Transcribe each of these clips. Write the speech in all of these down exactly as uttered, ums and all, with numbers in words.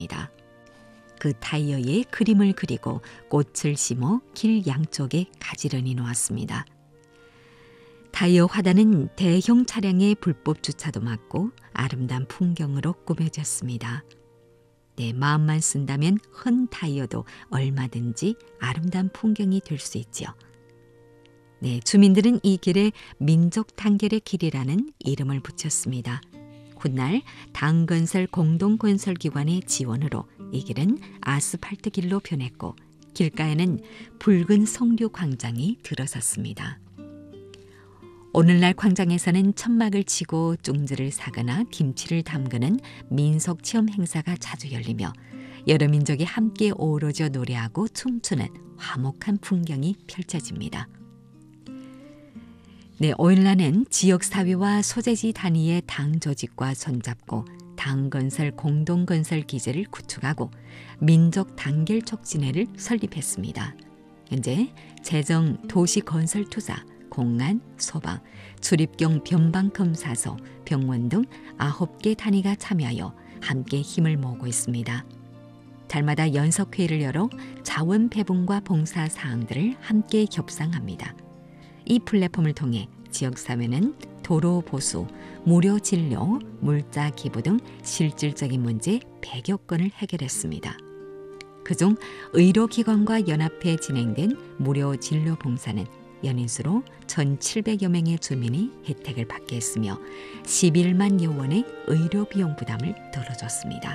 그 타이어에 그림을 그리고 꽃을 심어 길 양쪽에 가지런히 놓았습니다. 타이어 화단은 대형 차량의 불법 주차도 막고 아름다운 풍경으로 꾸며졌습니다. 내 마음만 쓴다면 헌 타이어도 얼마든지 아름다운 풍경이 될 수 있지요. 네, 주민들은 이 길에 민족 단결의 길이라는 이름을 붙였습니다. 훗날 당건설 공동건설기관의 지원으로 이 길은 아스팔트 길로 변했고 길가에는 붉은 석류 광장이 들어섰습니다. 오늘날 광장에서는 천막을 치고 쫑지를 사거나 김치를 담그는 민속 체험 행사가 자주 열리며 여러 민족이 함께 어우러져 노래하고 춤추는 화목한 풍경이 펼쳐집니다. 네, 오일란은 지역사회와 소재지 단위의 당 조직과 손잡고 당건설 공동건설 기제를 구축하고 민족 단결 촉진회를 설립했습니다. 현재 재정, 도시건설투자, 공안, 소방, 출입경 변방검사소, 병원 등 아홉 개 단위가 참여하여 함께 힘을 모으고 있습니다. 달마다 연석회의를 열어 자원 배분과 봉사 사항들을 함께 협상합니다. 이 플랫폼을 통해 지역사회는 도로 보수, 무료 진료, 물자 기부 등 실질적인 문제 백여 건을 해결했습니다. 그중 의료기관과 연합해 진행된 무료 진료 봉사는 연인수로 천칠백여 명의 주민이 혜택을 받게 했으며 십일만여 원의 의료비용 부담을 덜어줬습니다.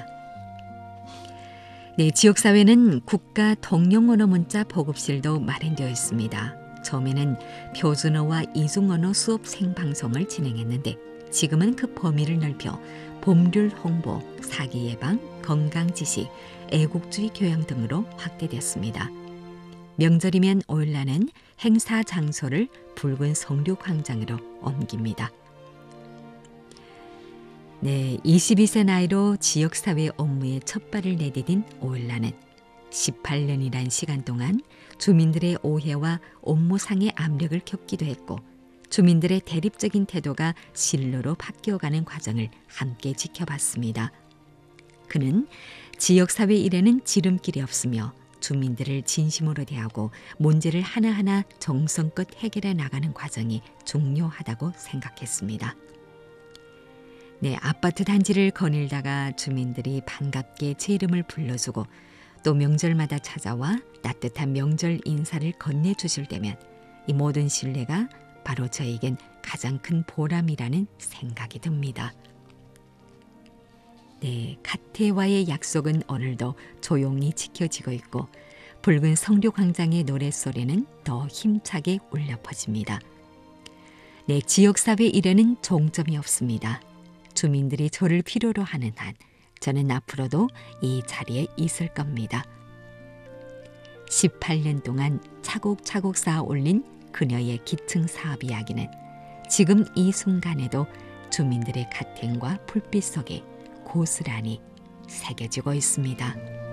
네, 지역사회는 국가 통용언어 문자 보급실도 마련되어 있습니다. 처음에는 표준어와 이중언어 수업 생방송을 진행했는데 지금은 그 범위를 넓혀 법률 홍보, 사기 예방, 건강 지식, 애국주의 교양 등으로 확대됐습니다. 명절이면 오일란은 행사 장소를 붉은 석류 광장으로 옮깁니다. 네, 이십이 세 나이로 지역사회 업무에 첫 발을 내디딘 오일란은 십팔 년이란 시간 동안 주민들의 오해와 업무상의 압력을 겪기도 했고 주민들의 대립적인 태도가 신뢰로 바뀌어가는 과정을 함께 지켜봤습니다. 그는 지역사회 일에는 지름길이 없으며 주민들을 진심으로 대하고 문제를 하나하나 정성껏 해결해 나가는 과정이 중요하다고 생각했습니다. 네, 아파트 단지를 거닐다가 주민들이 반갑게 제 이름을 불러주고 또 명절마다 찾아와 따뜻한 명절 인사를 건네주실 때면 이 모든 신뢰가 바로 저에겐 가장 큰 보람이라는 생각이 듭니다. 네, 가태와의 약속은 오늘도 조용히 지켜지고 있고 붉은 석류 광장의 노랫소리는 더 힘차게 울려 퍼집니다. 네, 지역사회 일에는 종점이 없습니다. 주민들이 저를 필요로 하는 한 저는 앞으로도 이 자리에 있을 겁니다. 십팔 년 동안 차곡차곡 쌓아 올린 그녀의 기층 사업 이야기는 지금 이 순간에도 주민들의 가택과 불빛 속에 고스란히 새겨지고 있습니다.